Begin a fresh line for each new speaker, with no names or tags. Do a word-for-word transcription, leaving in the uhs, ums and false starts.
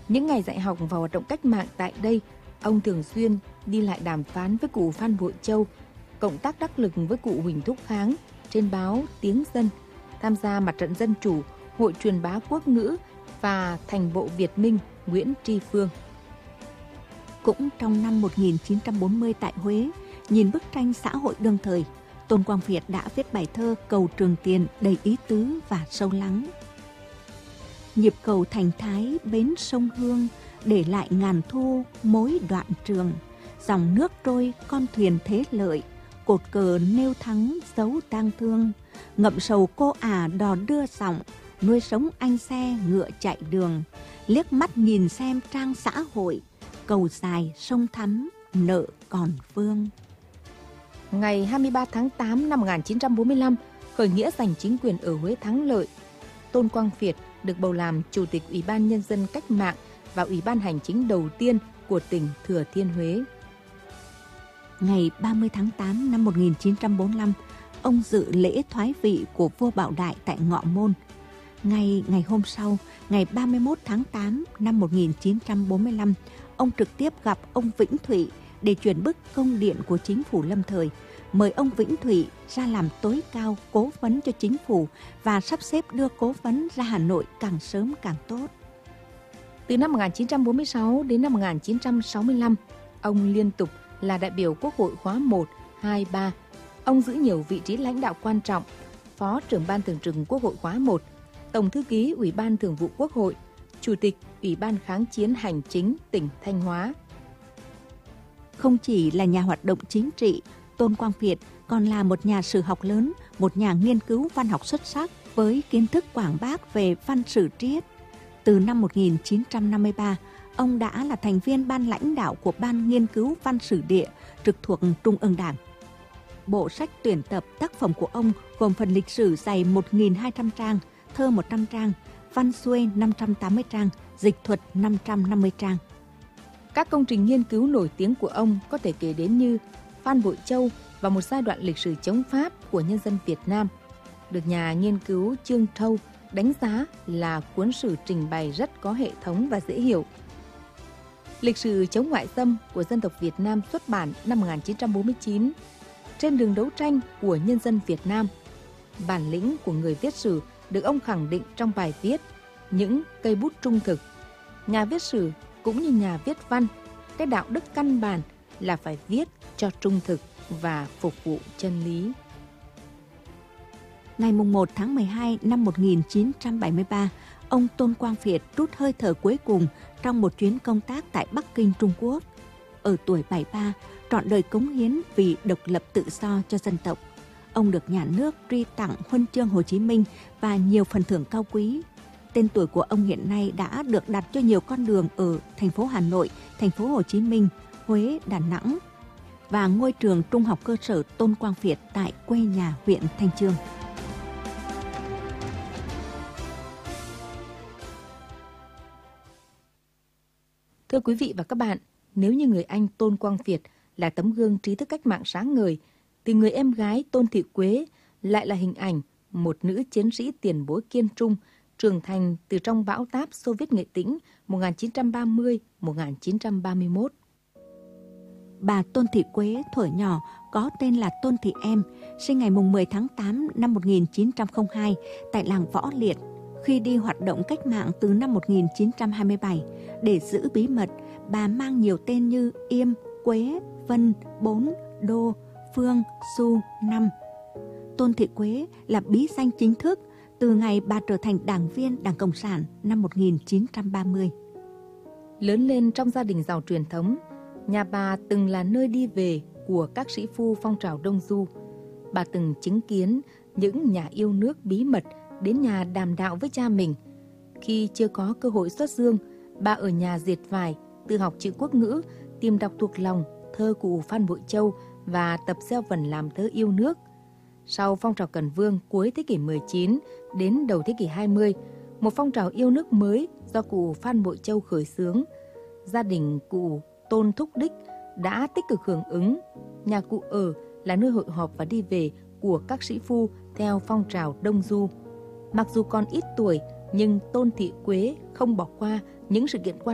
Những ngày dạy học và hoạt động cách mạng tại đây, ông thường xuyên đi lại đàm phán với cụ Phan Bội Châu, cộng tác đắc lực với cụ Huỳnh Thúc Kháng trên báo Tiếng Dân, tham gia Mặt trận Dân Chủ, Hội truyền bá quốc ngữ và Thành bộ Việt Minh Nguyễn Tri Phương.
Cũng trong năm một nghìn chín trăm bốn mươi tại Huế, nhìn bức tranh xã hội đương thời, Tôn Quang Việt đã viết bài thơ Cầu Trường Tiền đầy ý tứ và sâu lắng. Nhịp cầu thành thái bến sông Hương, để lại ngàn thu mối đoạn trường. Dòng nước trôi con thuyền thế lợi, cột cờ nêu thắng dấu tang thương. Ngậm sầu cô ả đò đưa giọng, nuôi sống anh xe ngựa chạy đường. Liếc mắt nhìn xem trang xã hội, cầu dài sông thắm nợ còn vương.
Ngày hai mươi ba tháng tám năm một nghìn chín trăm bốn mươi lăm, khởi nghĩa giành chính quyền ở Huế thắng lợi. Tôn Quang Việt được bầu làm Chủ tịch Ủy ban Nhân dân Cách mạng và Ủy ban Hành chính đầu tiên của tỉnh Thừa Thiên Huế.
Ngày ba mươi tháng tám năm một nghìn chín trăm bốn mươi lăm, ông dự lễ thoái vị của vua Bảo Đại tại Ngọ Môn. Ngay ngày hôm sau, ngày ba mươi mốt tháng tám năm một nghìn chín trăm bốn mươi lăm, ông trực tiếp gặp ông Vĩnh Thụy để chuyển bức công điện của chính phủ lâm thời, mời ông Vĩnh Thụy ra làm tối cao cố vấn cho chính phủ và sắp xếp đưa cố vấn ra Hà Nội càng sớm càng tốt.
Từ năm một nghìn chín trăm bốn mươi sáu đến năm một nghìn chín trăm sáu mươi lăm, ông liên tục là đại biểu Quốc hội khóa một, hai, ba. Ông giữ nhiều vị trí lãnh đạo quan trọng: Phó trưởng ban thường trực Quốc hội khóa một, Tổng thư ký Ủy ban Thường vụ Quốc hội, Chủ tịch Ủy ban Kháng chiến Hành chính tỉnh Thanh Hóa.
Không chỉ là nhà hoạt động chính trị, Tôn Quang Việt còn là một nhà sử học lớn, một nhà nghiên cứu văn học xuất sắc với kiến thức quảng bác về văn sử triết. Từ năm một nghìn chín trăm năm mươi ba, ông đã là thành viên ban lãnh đạo của Ban Nghiên cứu Văn sử Địa trực thuộc Trung ương Đảng. Bộ sách tuyển tập tác phẩm của ông gồm phần lịch sử dày một nghìn hai trăm trang, thơ một trăm trang, văn xuôi năm trăm tám mươi trang, dịch thuật năm trăm năm mươi trang.
Các công trình nghiên cứu nổi tiếng của ông có thể kể đến như Phan Bội Châu và một giai đoạn lịch sử chống Pháp của nhân dân Việt Nam, được nhà nghiên cứu Trương Thâu đánh giá là cuốn sử trình bày rất có hệ thống và dễ hiểu. Lịch sử chống ngoại xâm của dân tộc Việt Nam xuất bản năm một nghìn chín trăm bốn mươi chín, Trên đường đấu tranh của nhân dân Việt Nam. Bản lĩnh của người viết sử được ông khẳng định trong bài viết Những cây bút trung thực. Nhà viết sử cũng như nhà viết văn, cái đạo đức căn bản là phải viết cho trung thực và phục vụ chân lý.
Ngày một tháng mười hai năm một nghìn chín trăm bảy mươi ba, ông Tôn Quang Việt trút hơi thở cuối cùng trong một chuyến công tác tại Bắc Kinh, Trung Quốc. Ở tuổi bảy mươi ba, trọn đời cống hiến vì độc lập tự do cho dân tộc. Ông được nhà nước truy tặng huân chương Hồ Chí Minh và nhiều phần thưởng cao quý. Tên tuổi của ông hiện nay đã được đặt cho nhiều con đường ở thành phố Hà Nội, thành phố Hồ Chí Minh, Huế, Đà Nẵng và ngôi trường trung học cơ sở Tôn Quang Việt tại quê nhà huyện Thanh Chương.
Thưa quý vị và các bạn, nếu như người anh Tôn Quang Việt là tấm gương trí thức cách mạng sáng ngời, thì người em gái Tôn Thị Quế lại là hình ảnh một nữ chiến sĩ tiền bối kiên trung, trưởng thành từ trong bão táp Xô Viết Nghệ Tĩnh một nghìn chín trăm ba mươi đến một nghìn chín trăm ba mươi mốt.
Bà Tôn Thị Quế thuở nhỏ có tên là Tôn Thị Em, sinh ngày mười tháng tám năm một nghìn chín trăm lẻ hai tại làng Võ Liệt. Khi đi hoạt động cách mạng từ năm một nghìn chín trăm hai mươi bảy, để giữ bí mật, bà mang nhiều tên như Yêm, Quế, Vân, Bốn, Đô, Phương, Su, Năm. Tôn Thị Quế là bí danh chính thức từ ngày bà trở thành đảng viên Đảng Cộng sản năm một nghìn chín trăm ba mươi.
Lớn lên trong gia đình giàu truyền thống, nhà bà từng là nơi đi về của các sĩ phu phong trào Đông Du. Bà từng chứng kiến những nhà yêu nước bí mật đến nhà đàm đạo với cha mình. Khi chưa có cơ hội xuất dương, bà ở nhà dệt vải, tự học chữ quốc ngữ, tìm đọc thuộc lòng thơ cụ Phan Bội Châu và tập gieo vần làm thơ yêu nước. Sau phong trào Cần Vương cuối thế kỷ mười chín đến đầu thế kỷ hai mươi, một phong trào yêu nước mới do cụ Phan Bội Châu khởi xướng, gia đình cụ Tôn Thúc Đích đã tích cực hưởng ứng. Nhà cụ ở là nơi hội họp và đi về của các sĩ phu theo phong trào Đông Du. Mặc dù còn ít tuổi, nhưng Tôn Thị Quế không bỏ qua những sự kiện quan